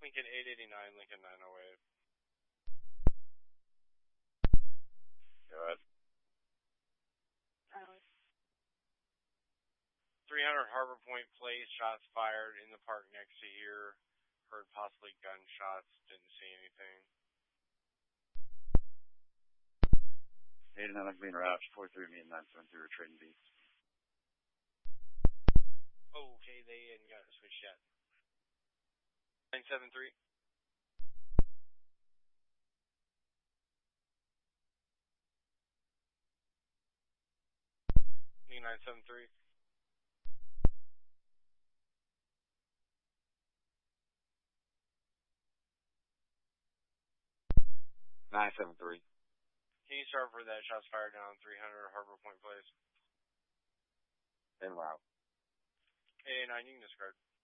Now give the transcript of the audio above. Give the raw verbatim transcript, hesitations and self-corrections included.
Lincoln eight eighty-nine, Lincoln nine oh eight. Go ahead. Oh. three hundred Harbor Point Place, shots fired in the park next to here. Heard possibly gunshots, didn't see anything. eight and nine being route, four three me and nine seven three are trading beats. Okay, they hadn't got it switched yet. nine seven three. nine seven three. nine seven three. Can you start for that shots fired down three hundred Harbor Point Place? En route. eight eighty-nine, you can discard.